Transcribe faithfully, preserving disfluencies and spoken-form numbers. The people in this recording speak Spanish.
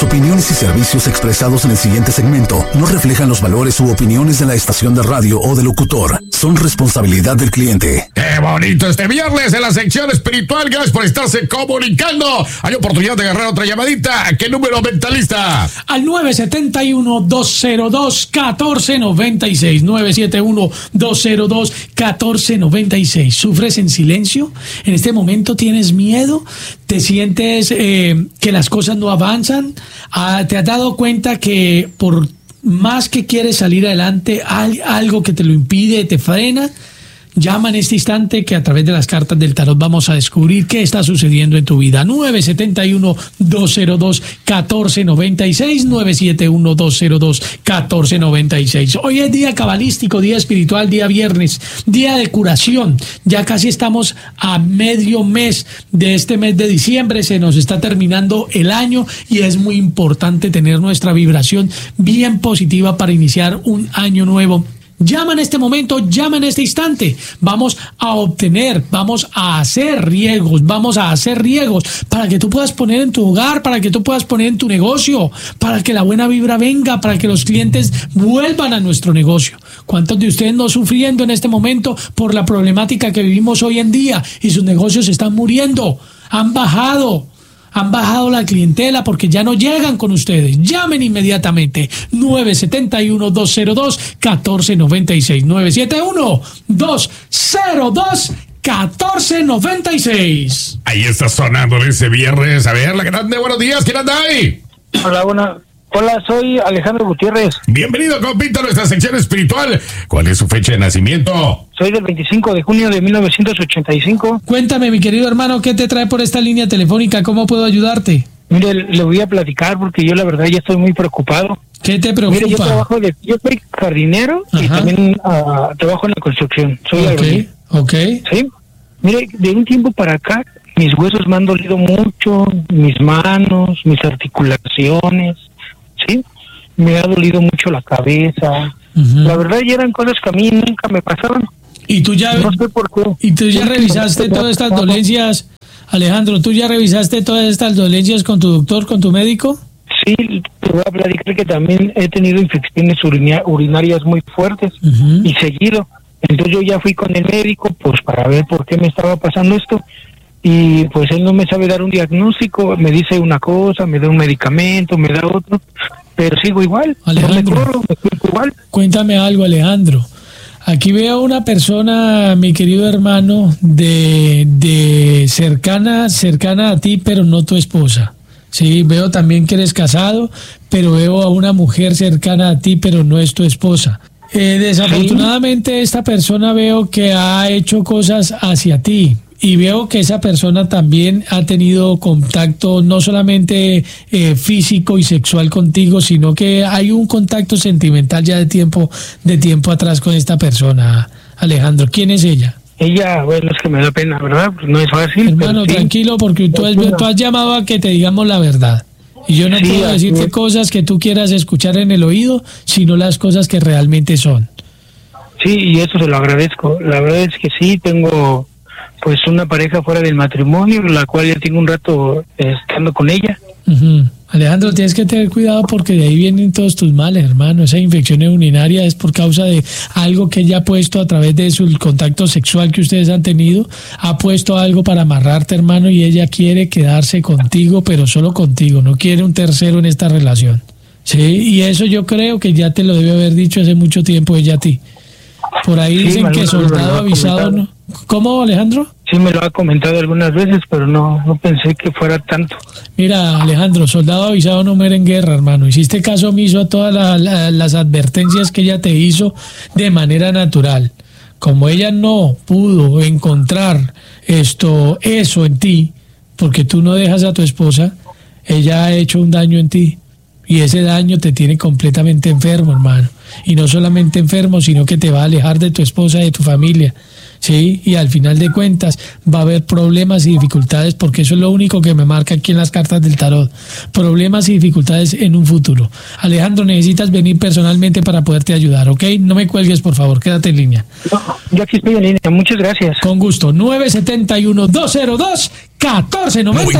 Las opiniones y servicios expresados en el siguiente segmento no reflejan los valores u opiniones de la estación de radio o del locutor. Son responsabilidad del cliente. ¡Qué bonito este viernes en la sección espiritual! Gracias por estarse comunicando. Hay oportunidad de agarrar otra llamadita. ¿A qué número, mentalista? Al nueve siete uno, dos cero dos, uno cuatro nueve seis. nueve siete uno, dos cero dos, uno cuatro nueve seis. ¿Sufres en silencio? ¿En este momento tienes miedo? ¿Te sientes eh, que las cosas no avanzan? Ah, ¿te has dado cuenta que por más que quieres salir adelante, hay algo que te lo impide, te frena? Llama en este instante que a través de las cartas del tarot vamos a descubrir qué está sucediendo en tu vida. nueve siete uno, dos cero dos, uno cuatro nueve seis, nueve siete uno, dos cero dos, uno cuatro nueve seis. Hoy es día cabalístico, día espiritual, día viernes, día de curación. Ya casi estamos a medio mes de este mes de diciembre, se nos está terminando el año y es muy importante tener nuestra vibración bien positiva para iniciar un año nuevo. Llama en este momento, llama en este instante. Vamos a obtener, vamos a hacer riegos, vamos a hacer riegos para que tú puedas poner en tu hogar, para que tú puedas poner en tu negocio, para que la buena vibra venga, para que los clientes vuelvan a nuestro negocio. ¿Cuántos de ustedes no sufriendo en este momento por la problemática que vivimos hoy en día y sus negocios están muriendo? Han bajado. Han bajado la clientela porque ya no llegan con ustedes. Llamen inmediatamente. nueve siete uno, dos cero dos, uno cuatro nueve seis. nueve siete uno, dos cero dos, uno cuatro nueve seis. Ahí está sonando ese viernes. A ver, la grande, buenos días. ¿Quién anda ahí? Hola, buena. Hola, soy Alejandro Gutiérrez. Bienvenido, compita, a nuestra sección espiritual. ¿Cuál es su fecha de nacimiento? Soy del veinticinco de junio de mil novecientos ochenta y cinco. Cuéntame, mi querido hermano, ¿qué te trae por esta línea telefónica? ¿Cómo puedo ayudarte? Mire, le voy a platicar porque yo la verdad ya estoy muy preocupado. ¿Qué te preocupa? Mire, yo trabajo de, yo soy jardinero. Ajá. Y también uh, trabajo en la construcción. Soy albañil. Ok. Sí. Mire, de un tiempo para acá, mis huesos me han dolido mucho, mis manos, mis articulaciones, ¿sí? Me ha dolido mucho la cabeza. Uh-huh. La verdad ya eran cosas que a mí nunca me pasaron. ¿Y tú ya, no sé por qué. ¿Y tú ya revisaste todas estas dolencias, Alejandro? ¿Tú ya revisaste todas estas dolencias con tu doctor, con tu médico? Sí, te voy a platicar que también he tenido infecciones urina- urinarias muy fuertes uh-huh. y seguido. Entonces yo ya fui con el médico pues para ver por qué me estaba pasando esto. Y pues él no me sabe dar un diagnóstico, me dice una cosa, me da un medicamento, me da otro, pero sigo igual. Alejandro, no me corro, me siento igual. Cuéntame algo, Alejandro. Aquí veo una persona, mi querido hermano, de, de cercana, cercana a ti, pero no tu esposa. Sí, veo también que eres casado, pero veo a una mujer cercana a ti, pero no es tu esposa. Eh, desafortunadamente, ¿sí? Esta persona veo que ha hecho cosas hacia ti. Y veo que esa persona también ha tenido contacto no solamente eh, físico y sexual contigo, sino que hay un contacto sentimental ya de tiempo de tiempo atrás con esta persona, Alejandro. ¿Quién es ella? Ella, bueno, es que me da pena, ¿verdad? Pues no es fácil. Hermano, sí. Tranquilo, porque tú has, tú has llamado a que te digamos la verdad. Y yo no sí, puedo decirte es. cosas que tú quieras escuchar en el oído, sino las cosas que realmente son. Sí, y eso se lo agradezco. La verdad es que sí, tengo pues una pareja fuera del matrimonio, la cual ya tengo un rato eh, estando con ella. Uh-huh. Alejandro, tienes que tener cuidado porque de ahí vienen todos tus males, hermano. Esa infección urinaria es por causa de algo que ella ha puesto a través de su contacto sexual que ustedes han tenido. Ha puesto algo para amarrarte, hermano, y ella quiere quedarse contigo, pero solo contigo. No quiere un tercero en esta relación. Sí, y eso yo creo que ya te lo debe haber dicho hace mucho tiempo ella a ti. Por ahí sí, dicen que soldado avisado, ¿no? ¿Cómo, Alejandro? Sí, me lo ha comentado algunas veces, pero no, no pensé que fuera tanto. Mira, Alejandro, soldado avisado no muere en guerra, hermano. Hiciste caso omiso a todas la, la, las advertencias que ella te hizo de manera natural. Como ella no pudo encontrar esto, eso en ti, porque tú no dejas a tu esposa, ella ha hecho un daño en ti. Y ese daño te tiene completamente enfermo, hermano. Y no solamente enfermo, sino que te va a alejar de tu esposa y de tu familia. Sí, y al final de cuentas va a haber problemas y dificultades, porque eso es lo único que me marca aquí en las cartas del tarot. Problemas y dificultades en un futuro. Alejandro, necesitas venir personalmente para poderte ayudar, ¿ok? No me cuelgues, por favor, quédate en línea. No, yo aquí estoy en línea, muchas gracias. Con gusto. nueve siete uno, dos cero dos, uno cuatro nueve.